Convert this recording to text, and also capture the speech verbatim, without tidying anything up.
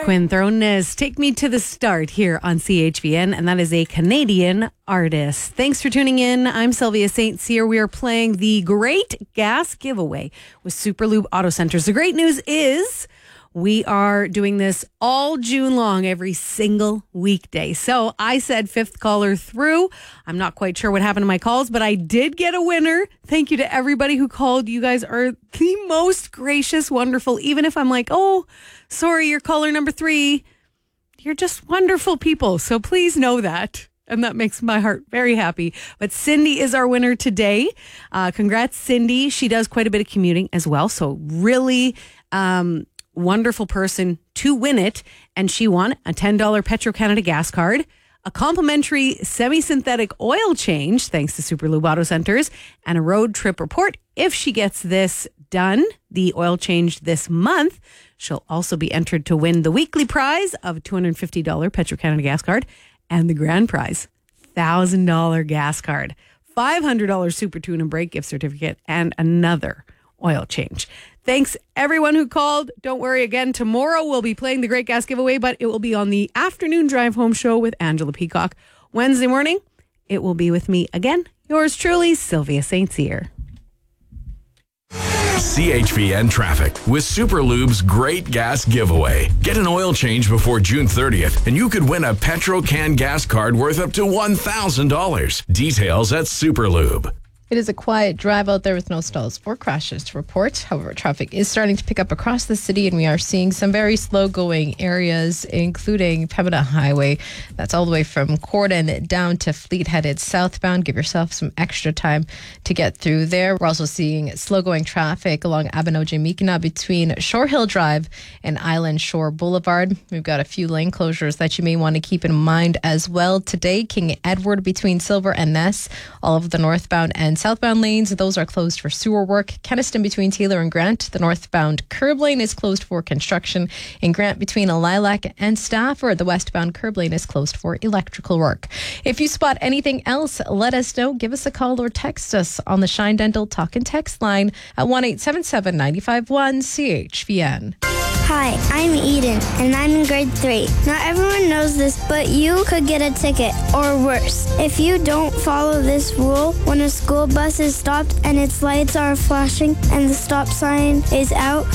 Quinn Thrones, Take Me to the Start here on C H V N, and that is a Canadian artist. Thanks for tuning in. I'm Sylvia Saint Cyr. We are playing the Great Gas Giveaway with Superlube Auto Centers. The great news is we are doing this all June long, every single weekday. So I said fifth caller through. I'm not quite sure what happened to my calls, but I did get a winner. Thank you to everybody who called. You guys are the most gracious, wonderful. Even if I'm like, oh, sorry, you're caller number three. You're just wonderful people. So please know that. And that makes my heart very happy. But Cindy is our winner today. Uh, congrats, Cindy. She does quite a bit of commuting as well. So really um, wonderful person to win it. And she won a ten dollars Petro-Canada gas card, a complimentary semi-synthetic oil change, thanks to Superlube Auto Centers, and a road trip report. If she gets this done, the oil change this month, she'll also be entered to win the weekly prize of a two hundred fifty dollars Petro-Canada gas card and the grand prize, one thousand dollars gas card, five hundred dollars Super Tune and Brake gift certificate, and another oil change. Thanks everyone who called. Don't worry, again, tomorrow we'll be playing the Great Gas Giveaway, but it will be on the afternoon drive home show with Angela Peacock. Wednesday morning, it will be with me again. Yours truly, Sylvia Saint Cyr. C H V N traffic with Superlube's Great Gas Giveaway. Get an oil change before June thirtieth, and you could win a Petro-Can gas card worth up to one thousand dollars. Details at Superlube. It is a quiet drive out there with no stalls or crashes to report. However, traffic is starting to pick up across the city, and we are seeing some very slow-going areas, including Pembina Highway. That's all the way from Corden down to Fleet, headed southbound. Give yourself some extra time to get through there. We're also seeing slow-going traffic along Abinoji-Mikina between Shore Hill Drive and Island Shore Boulevard. We've got a few lane closures that you may want to keep in mind as well. Today, King Edward between Silver and Ness, all of the northbound and southbound lanes, those are closed for sewer work. Keniston between Taylor and Grant, the northbound curb lane is closed for construction. In Grant between Lilac and Stafford, the westbound curb lane is closed for electrical work. If you spot anything else, let us know. Give us a call or text us on the Shine Dental Talk and Text line at one eight seven seven, nine five one, C H V N. Hi, I'm Eden, and I'm in grade three. Not everyone knows this, but you could get a ticket, or worse. If you don't follow this rule, when a school bus is stopped and its lights are flashing and the stop sign is out,